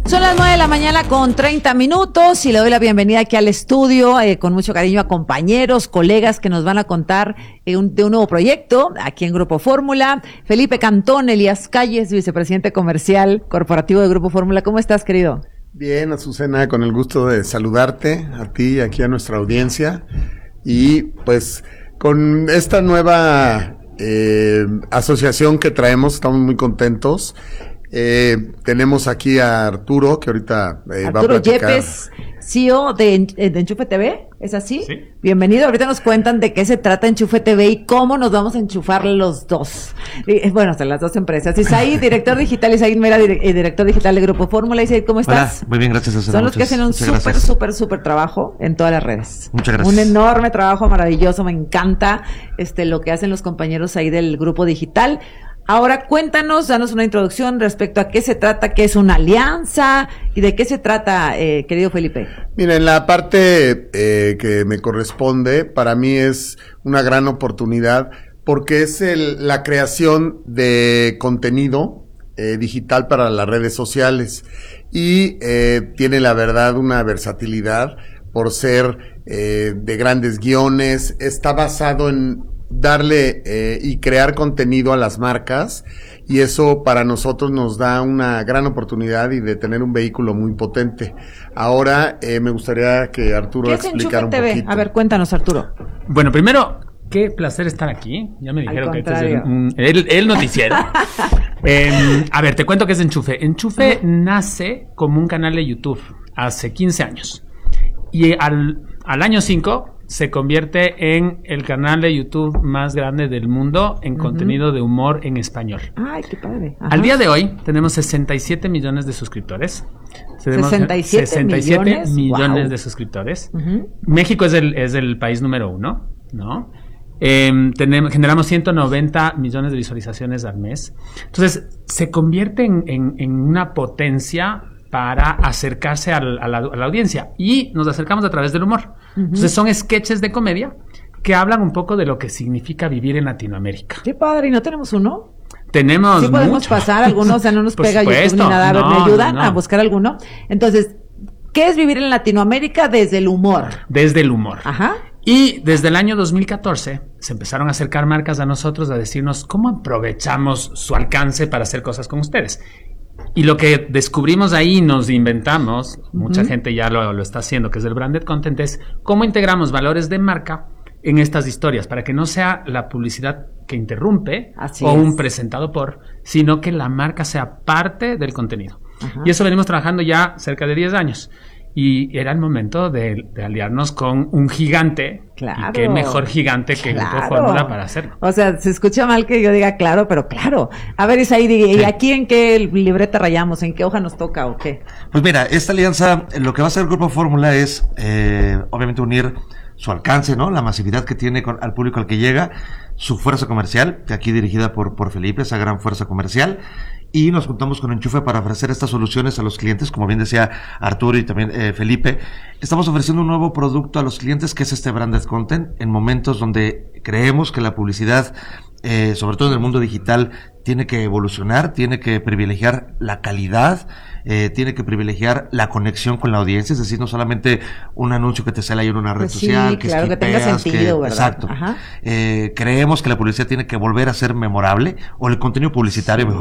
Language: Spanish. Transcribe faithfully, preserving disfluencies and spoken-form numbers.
Son las nueve de la mañana con treinta minutos y le doy la bienvenida aquí al estudio eh, con mucho cariño a compañeros, colegas que nos van a contar eh, un, de un nuevo proyecto aquí en Grupo Fórmula. Felipe Cantón, Elías Calles, vicepresidente comercial corporativo de Grupo Fórmula. ¿Cómo estás, querido? Bien, Azucena, con el gusto de saludarte a ti y aquí a nuestra audiencia. Y pues con esta nueva eh, asociación que traemos, estamos muy contentos. Eh, tenemos aquí a Arturo, que ahorita eh, Arturo va a platicar. Yepes, C E O de, de Enchufe T V, ¿es así? Sí. Bienvenido, ahorita nos cuentan de qué se trata Enchufe T V y cómo nos vamos a enchufar los dos. Y, bueno, hasta las dos empresas. Isaí, director digital, Isaí Mera, dire, director digital de Grupo Fórmula. Isaí, ¿cómo estás? Hola, muy bien, gracias. Susana. Son los muchas, que hacen un súper, gracias. súper, súper trabajo en todas las redes. Muchas gracias. Un enorme trabajo maravilloso, me encanta este lo que hacen los compañeros ahí del Grupo Digital. Ahora cuéntanos, danos una introducción respecto a qué se trata, qué es una alianza y de qué se trata, eh, querido Felipe. Mira, en la parte eh, que me corresponde, para mí es una gran oportunidad porque es el, la creación de contenido eh, digital para las redes sociales y eh, tiene la verdad una versatilidad por ser eh, de grandes guiones, está basado en darle eh, y crear contenido a las marcas y eso para nosotros nos da una gran oportunidad y de tener un vehículo muy potente. Ahora eh, me gustaría que Arturo explicara un poquito. A ver, cuéntanos, Arturo. Bueno, primero, qué placer estar aquí. Ya me dijeron que este es un, el, el noticiero. eh, a ver, te cuento qué es Enchufe. Enchufe uh-huh. nace como un canal de YouTube hace quince años y al, al año cinco se convierte en el canal de YouTube más grande del mundo en uh-huh. contenido de humor en español. Ay, qué padre. Ajá. Al día de hoy tenemos sesenta y siete millones de suscriptores. Tenemos sesenta y siete, sesenta y siete millones, millones wow. de suscriptores. Uh-huh. México es el, es el país número uno, ¿no? Eh, tenemos, generamos ciento noventa millones de visualizaciones al mes. Entonces, se convierte en, en, en una potencia para acercarse al, a, la, a la audiencia y nos acercamos a través del humor. Uh-huh. Entonces son sketches de comedia que hablan un poco de lo que significa vivir en Latinoamérica. Qué padre, ¿y no tenemos uno? Tenemos Sí podemos mucho. pasar algunos, o sea, no nos Por pega supuesto. YouTube ni nada. A ver, No, ¿me ayudan no, no. a buscar alguno? Entonces, ¿qué es vivir en Latinoamérica desde el humor? Desde el humor. Ajá. Y desde el año dos mil catorce se empezaron a acercar marcas a nosotros a decirnos cómo aprovechamos su alcance para hacer cosas con ustedes. Y lo que descubrimos ahí, nos inventamos, uh-huh. mucha gente ya lo, lo está haciendo, que es el branded content, es cómo integramos valores de marca en estas historias, para que no sea la publicidad que interrumpe Así o es. un presentado por, sino que la marca sea parte del contenido. Ajá. Y eso venimos trabajando ya cerca de diez años. Y era el momento de, de aliarnos con un gigante. Claro. Y qué mejor gigante que claro. Grupo Fórmula para hacerlo. O sea, se escucha mal que yo diga claro, pero claro. A ver, Isaí, ¿y Sí. aquí en qué libreta rayamos? ¿En qué hoja nos toca o qué? Pues mira, esta alianza, lo que va a hacer el Grupo Fórmula es, eh, obviamente, unir su alcance, ¿no? La masividad que tiene con, al público al que llega, su fuerza comercial, que aquí dirigida por, por Felipe, esa gran fuerza comercial, y nos juntamos con Enchufe para ofrecer estas soluciones a los clientes, como bien decía Arturo y también eh, Felipe. Estamos ofreciendo un nuevo producto a los clientes que es este branded content, en momentos donde creemos que la publicidad, eh, sobre todo en el mundo digital, tiene que evolucionar, tiene que privilegiar la calidad, eh, tiene que privilegiar la conexión con la audiencia, es decir, no solamente un anuncio que te sale ahí en una red Pues sí, social, que claro, que tenga skipeas, sentido, que, ¿verdad? exacto. Ajá. Eh, creemos que la publicidad tiene que volver a ser memorable, o el contenido publicitario, mejor